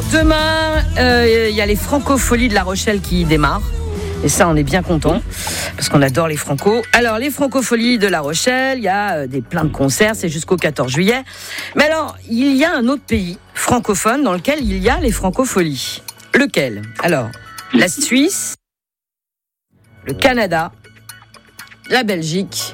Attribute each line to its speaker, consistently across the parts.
Speaker 1: demain, il y a les Francopholies de La Rochelle qui démarrent. Et ça, on est bien content parce qu'on adore les Franco. Alors, les Francopholies de La Rochelle, il y a plein de concerts, c'est jusqu'au 14 juillet. Mais alors, il y a un autre pays francophone dans lequel il y a les Francopholies. Lequel ? Alors, la Suisse, le Canada, la Belgique,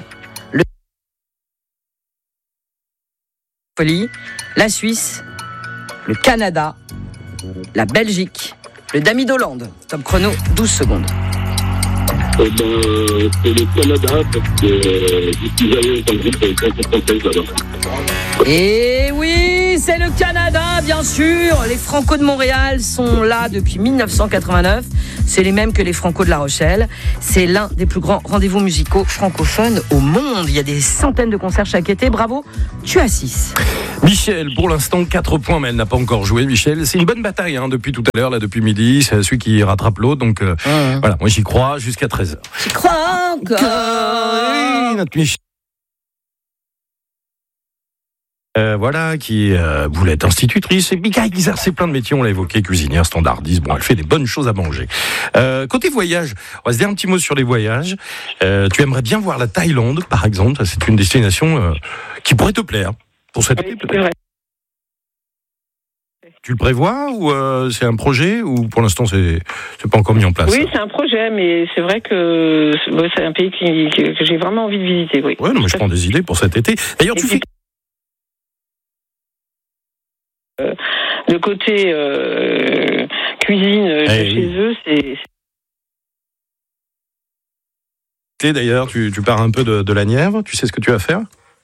Speaker 1: la Suisse, le Canada, la Belgique, le Dami d'Hollande. Top chrono, 12 secondes.
Speaker 2: C'est le Canada, parce que depuis j'avais entendu que c'était là-bas.
Speaker 1: Et oui, c'est le Canada, bien sûr. Les Franco de Montréal sont là depuis 1989. C'est les mêmes que les Franco de La Rochelle. C'est l'un des plus grands rendez-vous musicaux francophones au monde. Il y a des centaines de concerts chaque été. Bravo, tu as 6.
Speaker 3: Michel, pour l'instant, 4 points, mais elle n'a pas encore joué, Michel. C'est une bonne bataille, depuis tout à l'heure, là, depuis midi. C'est celui qui rattrape l'autre. Donc, voilà, moi j'y crois jusqu'à 13h.
Speaker 1: J'y crois encore.
Speaker 3: Oui, notre Michel. Voilà, qui voulait être institutrice et qui a exercé plein de métiers, on l'a évoqué, cuisinière, standardiste, bon, elle fait des bonnes choses à manger. Côté voyage, on va se dire un petit mot sur les voyages. Tu aimerais bien voir la Thaïlande, par exemple, c'est une destination qui pourrait te plaire, pour cet été peut-être. Tu le prévois ou c'est un projet ou pour l'instant c'est pas encore mis en place?
Speaker 4: Oui, c'est un projet, mais c'est vrai que c'est un pays que j'ai vraiment envie de visiter. Oui.
Speaker 3: Ouais, non, mais je prends des idées pour cet été. D'ailleurs, tu fais...
Speaker 4: Le côté cuisine de chez eux, c'est...
Speaker 3: D'ailleurs, tu pars un peu de la Nièvre, tu sais ce que tu vas faire?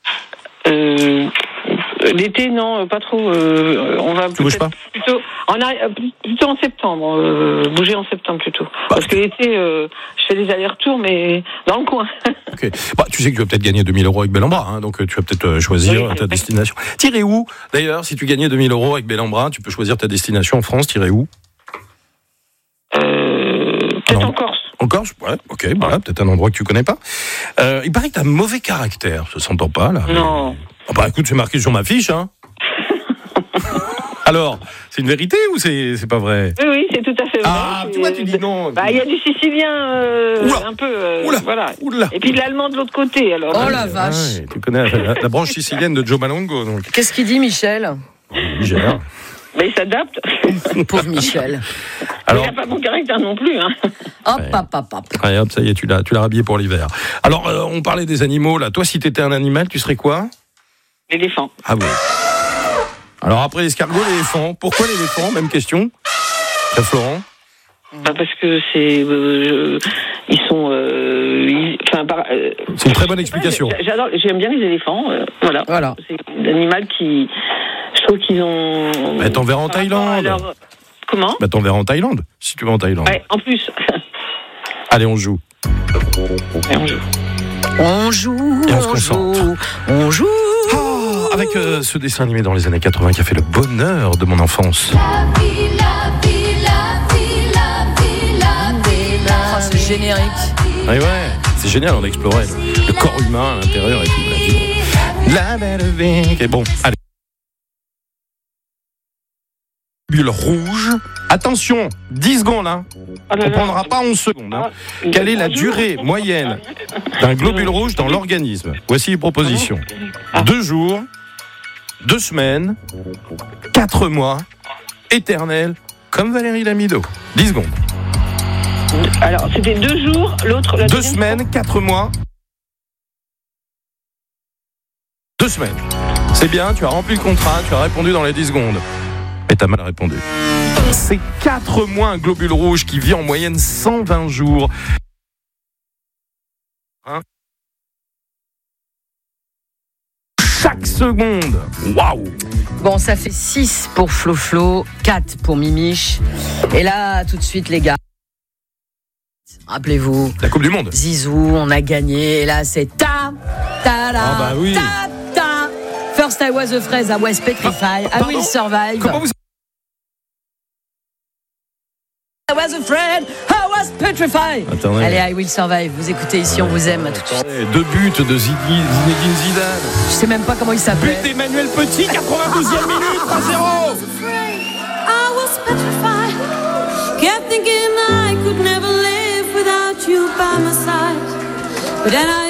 Speaker 4: L'été, non, pas trop. On va
Speaker 3: tu bouges pas
Speaker 4: plutôt en septembre. Bouger en septembre plutôt. Parce que l'été, je fais des allers-retours, mais dans le coin.
Speaker 3: Ok. Tu sais que tu vas peut-être gagner 2 000 € avec Bellambra, donc tu vas peut-être choisir ta destination. T'irais où? D'ailleurs, si tu gagnais 2 000 € avec Bellambra, tu peux choisir ta destination en France. T'irais où?
Speaker 4: Peut-être en Corse.
Speaker 3: En Corse? Ouais, ok, voilà, peut-être un endroit que tu connais pas. Il paraît que t'as un mauvais caractère, ça s'entend pas, là.
Speaker 4: Non.
Speaker 3: Écoute, c'est marqué sur ma fiche, Alors, c'est une vérité ou c'est pas vrai?
Speaker 4: Oui, c'est tout à fait vrai.
Speaker 3: Ah, toi, tu dis non.
Speaker 4: Il y a du sicilien, un peu, voilà.
Speaker 3: Oula.
Speaker 4: Et puis de l'allemand de l'autre côté, alors.
Speaker 1: Oh la vache.
Speaker 3: Ouais, tu connais la branche sicilienne de Joe Malongo, donc.
Speaker 1: Qu'est-ce qu'il dit, Michel?
Speaker 3: Niger.
Speaker 4: Mais il s'adapte.
Speaker 1: Pauvre Michel.
Speaker 4: Alors, il n'a pas bon caractère non plus.
Speaker 1: Hop.
Speaker 3: Allez, hop, ça y est, tu l'as rhabillé pour l'hiver. Alors, on parlait des animaux, là. Toi, si t'étais un animal, tu serais quoi?
Speaker 4: L'éléphant.
Speaker 3: Ah oui. Alors, après l'escargot, l'éléphant. Pourquoi l'éléphant? Même question. Florent?
Speaker 4: Parce que c'est... ils sont...
Speaker 3: c'est une très bonne explication.
Speaker 4: J'aime bien les éléphants. Voilà. C'est un animal qui... Je trouve qu'ils ont...
Speaker 3: Mais t'en verras en Thaïlande.
Speaker 4: Comment?
Speaker 3: T'en verras en Thaïlande, si tu vas en Thaïlande.
Speaker 4: Ouais, en plus.
Speaker 3: Allez, on joue.
Speaker 1: On joue.
Speaker 3: Et on se concentre.
Speaker 1: On joue.
Speaker 3: Avec ce dessin animé dans les années 80 qui a fait le bonheur de mon enfance.
Speaker 1: C'est générique.
Speaker 3: Ouais, c'est génial, on a exploré le corps humain à l'intérieur et tout. La belle vie. Et bon, allez. Bulle rouge. Attention, 10 secondes, on ne prendra pas 11 secondes. Quelle est la durée moyenne d'un globule rouge dans l'organisme? Voici les propositions. 2 jours, 2 semaines, 4 mois, éternel, comme Valérie Lamido. 10 secondes.
Speaker 4: Alors, c'était 2 jours, l'autre...
Speaker 3: 2 semaines, 4 mois. 2 semaines. C'est bien, tu as rempli le contrat, tu as répondu dans les 10 secondes. Et t'as mal répondu. C'est 4 mois un globule rouge qui vit en moyenne 120 jours. Chaque seconde. Waouh.
Speaker 1: Bon, ça fait 6 pour Flo, 4 pour Mimiche. Et là, tout de suite, les gars. Rappelez-vous.
Speaker 3: La Coupe du Monde.
Speaker 1: Zizou, on a gagné. Et là, c'est ta.
Speaker 3: Oui.
Speaker 1: Ta. First I was afraid, I was petrified. I will survive.
Speaker 3: Comment vous...
Speaker 1: I was afraid, I was petrified.
Speaker 3: Attendez.
Speaker 1: Allez, I will survive. Vous écoutez ici, on vous aime. À tout de suite.
Speaker 3: 2 buts de Zinedine Zidane.
Speaker 1: Je sais même pas comment il s'appelle.
Speaker 3: But d'Emmanuel Petit, 92e minute, 1-0.
Speaker 5: thinking I could never live without you by my side. But then